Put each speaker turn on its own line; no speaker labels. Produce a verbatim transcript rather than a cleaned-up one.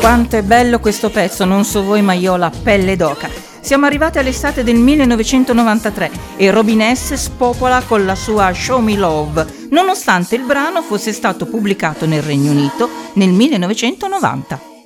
Quanto è bello questo pezzo, non so voi ma io ho la pelle d'oca. Siamo arrivati all'estate del millenovecentonovantatré e Robin S. spopola con la sua Show Me Love, nonostante il brano fosse stato pubblicato nel Regno Unito nel millenovecentonovanta.